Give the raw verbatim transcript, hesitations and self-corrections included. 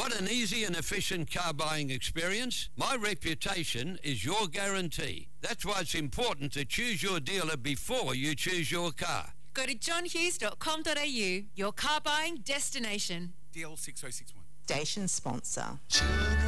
Want an easy and efficient car buying experience? My reputation is your guarantee. That's why it's important to choose your dealer before you choose your car. Go to john hughes dot com dot a u, your car buying destination. D L six oh six one. Station sponsor. Sugar